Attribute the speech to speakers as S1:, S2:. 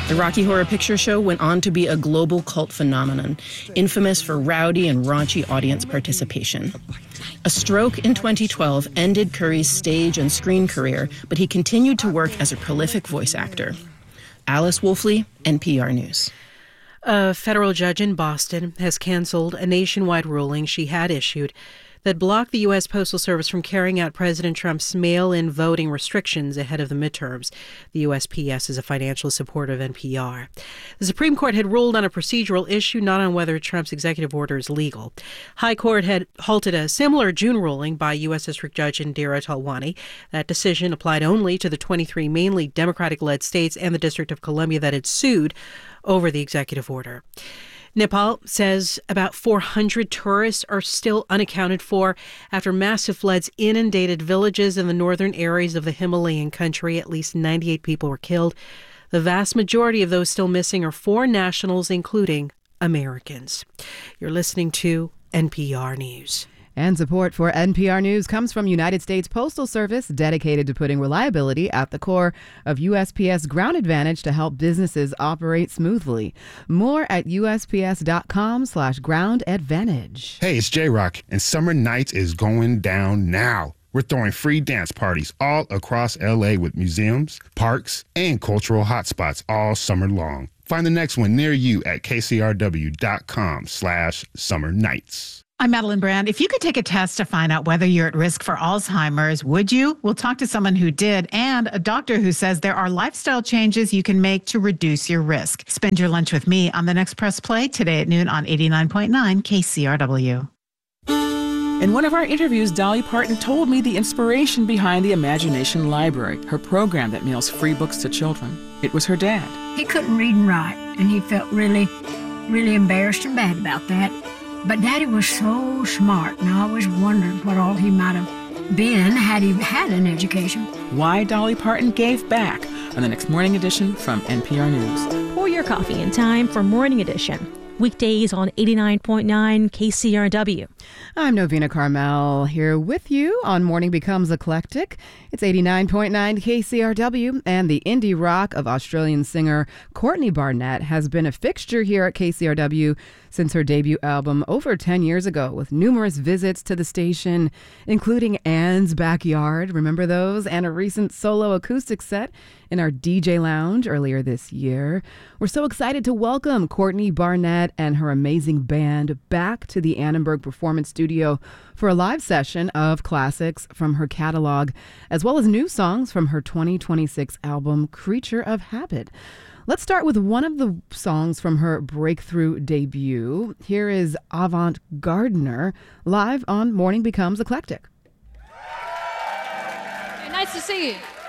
S1: The Rocky Horror Picture Show went on to be a global cult phenomenon, infamous for rowdy and raunchy audience participation. A stroke in 2012 ended Curry's stage and screen career, but he continued to work as a prolific voice actor. Alice Wolfley, NPR News.
S2: A federal judge in Boston has canceled a nationwide ruling she had issued that blocked the U.S. Postal Service from carrying out President Trump's mail-in voting restrictions ahead of the midterms. The USPS is a financial supporter of NPR. The Supreme Court had ruled on a procedural issue, not on whether Trump's executive order is legal. High Court had halted a similar June ruling by U.S. District Judge Indira Talwani. That decision applied only to the 23 mainly Democratic-led states and the District of Columbia that had sued over the executive order. Nepal says about 400 tourists are still unaccounted for after massive floods inundated villages in the northern areas of the Himalayan country. At least 98 people were killed. The vast majority of those still missing are foreign nationals, including Americans. You're listening to NPR News.
S3: And support for NPR News comes from United States Postal Service, dedicated to putting reliability at the core of USPS Ground Advantage to help businesses operate smoothly. More at USPS.com/Ground Advantage.
S4: Hey, it's J-Rock, and Summer Nights is going down now. We're throwing free dance parties all across LA with museums, parks, and cultural hotspots all summer long. Find the next one near you at KCRW.com/Summer Nights.
S5: I'm Madeline Brand. If you could take a test to find out whether you're at risk for Alzheimer's, would you? We'll talk to someone who did and a doctor who says there are lifestyle changes you can make to reduce your risk. Spend your lunch with me on the next Press Play today at noon on 89.9 KCRW.
S6: In one of our interviews, Dolly Parton told me the inspiration behind the Imagination Library, her program that mails free books to children. It was her dad.
S7: He couldn't read and write, and he felt really embarrassed and bad about that. But Daddy was so smart, and I always wondered what all he might have been had he had an education.
S6: Why Dolly Parton gave back on the next Morning Edition from NPR News.
S8: Pour your coffee in time for Morning Edition. Weekdays on 89.9 KCRW.
S3: I'm Novena Carmel here with you on Morning Becomes Eclectic. It's 89.9 KCRW, and the indie rock of Australian singer Courtney Barnett has been a fixture here at KCRW since her debut album over 10 years ago, with numerous visits to the station, including Anne's Backyard, remember those? And a recent solo acoustic set in our DJ Lounge earlier this year. We're so excited to welcome Courtney Barnett and her amazing band back to the Annenberg Performance Studio for a live session of classics from her catalog, as well as new songs from her 2026 album, Creature of Habit. Let's start with one of the songs from her breakthrough debut. Here is Avant Gardener, live on Morning Becomes Eclectic.
S9: Hey, nice to see you.